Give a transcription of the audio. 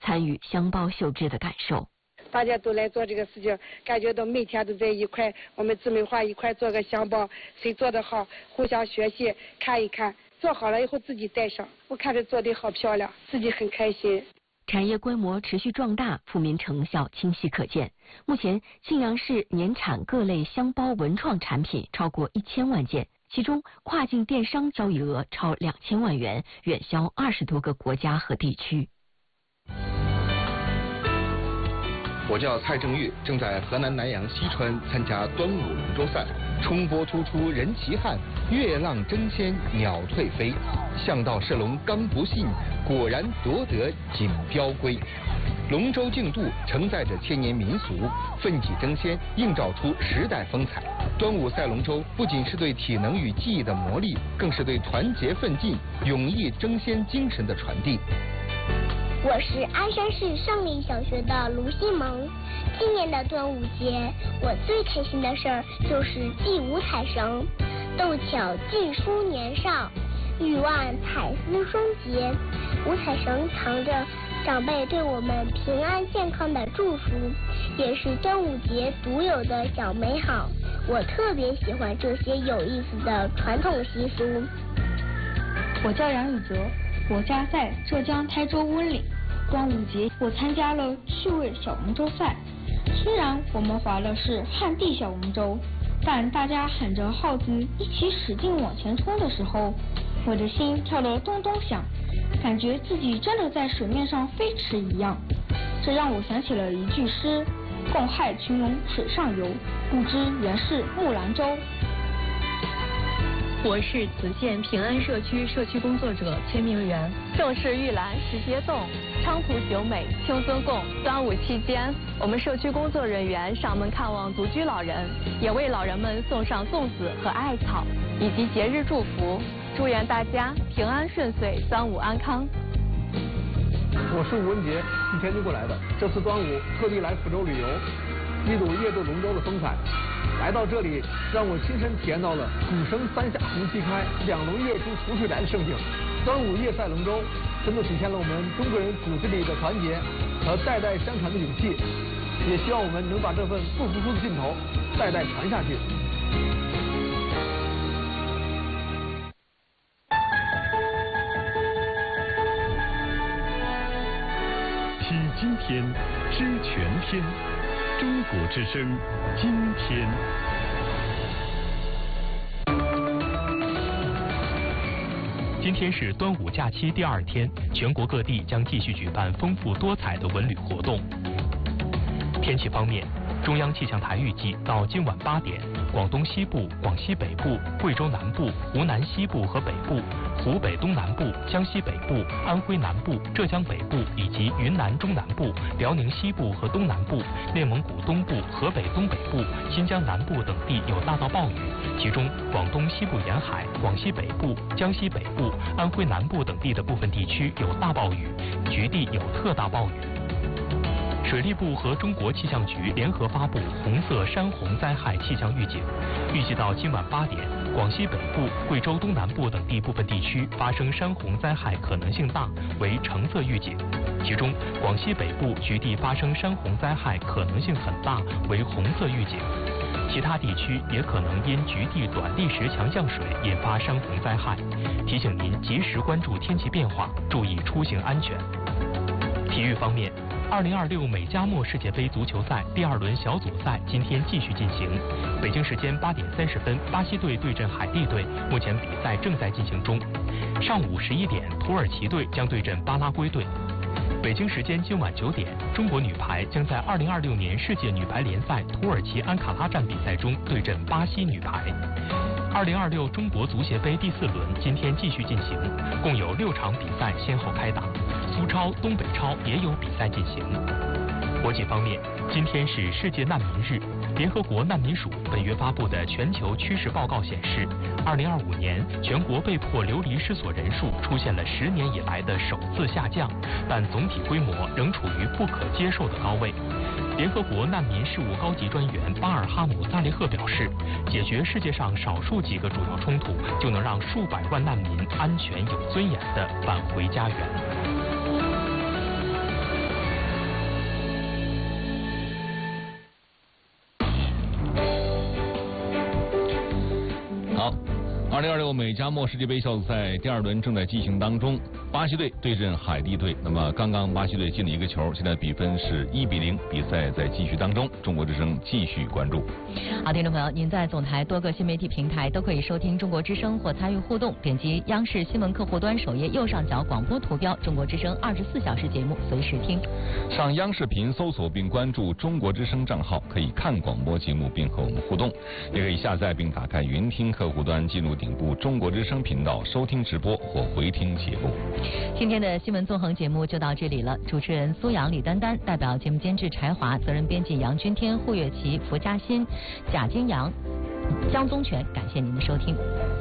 参与香包绣制的感受。 大家都来做这个事情，感觉到每天都在一块，我们姊妹花一块做个香包，谁做得好，互相学习，看一看，做好了以后自己带上。我看着做得好漂亮，自己很开心。 产业规模持续壮大，富民成效清晰可见。目前，信阳市年产各类香包文创产品超过1000万件，其中跨境电商交易额超2000万元，远销20多个国家和地区。 我叫蔡正玉，正在河南南阳西川参加端午龙舟赛。冲波突出人齐汉，月浪争先鸟退飞。向道射龙刚不信，果然夺得锦标归。龙舟竞渡承载着千年民俗，奋起争先，映照出时代风采。端午赛龙舟不仅是对体能与技艺的磨砺，更是对团结奋进、勇毅争先精神的传递。 我是鞍山市上林小学的卢新萌。今年的端午节，我最开心的事儿就是祭五彩绳，斗巧技书年少，欲望彩丝双结。五彩绳藏着长辈对我们平安健康的祝福，也是端午节独有的小美好。我特别喜欢这些有意思的传统习俗。 我叫杨宇哲，我家在浙江台州温岭。端午节我参加了趣味小龙舟赛，虽然我们划的是旱地小龙舟，但大家喊着号子一起使劲往前冲的时候，我的心跳得咚咚响，感觉自己真的在水面上飞驰一样。这让我想起了一句诗：共害群龙水上游，不知原是木兰舟。 我是磁县平安社区社区工作者崔明媛。 盛世玉兰时节动，菖蒲酒美清尊供。端午期间，我们社区工作人员上门看望独居老人，也为老人们送上粽子和艾草以及节日祝福，祝愿大家平安顺遂，端午安康。 我是吴文杰，从天津过来的，这次端午特地来福州旅游，一睹夜渡龙舟的风采。来到这里，让我亲身体验到了鼓声三下红旗开，两龙跃出浮水来的盛景。端午夜赛龙舟，真的体现了我们中国人骨子里的团结和代代相传的勇气。也希望我们能把这份不服输的劲头代代传下去。 体今天，知全天。中国之声，今天。今天是端午假期第2天，全国各地将继续举办丰富多彩的文旅活动。天气方面，中央气象台预计到今晚8点，广东西部、广西北部、贵州南部、湖南西部和北部、湖北东南部、江西北部、安徽南部、浙江北部以及云南中南部、辽宁西部和东南部、内蒙古东部、河北东北部、新疆南部等地有大到暴雨，其中广东西部沿海、广西北部、江西北部、安徽南部等地的部分地区有大暴雨，局地有特大暴雨。水利部和中国气象局联合发布红色山洪灾害气象预警，预计到今晚8点，广西北部、贵州东南部等地部分地区发生山洪灾害可能性大，为橙色预警。其中，广西北部局地发生山洪灾害可能性很大，为红色预警。其他地区也可能因局地短历时强降水引发山洪灾害，提醒您及时关注天气变化，注意出行安全。体育方面，2026美加墨世界杯足球赛第2轮小组赛今天继续进行。北京时间8点30分，巴西队对阵海地队，目前比赛正在进行中。上午11点，土耳其队将对阵巴拉圭队。北京时间今晚9点，中国女排将在2026年世界女排联赛土耳其安卡拉站比赛中对阵巴西女排。2026中国足协杯第4轮今天继续进行，共有6场比赛先后开打，苏超、东北超也有比赛进行。国际方面，今天是世界难民日。联合国难民署本月发布的全球趋势报告显示，2025年全国被迫流离失所人数出现了10年以来的首次下降，但总体规模仍处于不可接受的高位。联合国难民事务高级专员巴尔哈姆萨利赫表示，解决世界上少数几个主要冲突，就能让数百万难民安全有尊严地返回家园。 2026美加墨世界杯小组赛第2轮正在进行当中，巴西队对阵海地队。那么刚刚巴西队进了1个球，现在比分是1-0，比赛在继续当中。中国之声继续关注。 好，听众朋友，您在总台多个新媒体平台都可以收听中国之声或参与互动，点击央视新闻客户端首页右上角广播图标中国之声24小时节目随时听。 上央视频搜索并关注中国之声账号，可以看广播节目并和我们互动，也可以下载并打开云听客户端，进入顶部中国之声频道收听直播或回听节目。 今天的新闻纵横节目就到这里了，主持人苏阳、李丹丹，代表节目监制柴华，责任编辑杨君天、胡月琪、符嘉欣、贾金阳、江宗全，感谢您的收听。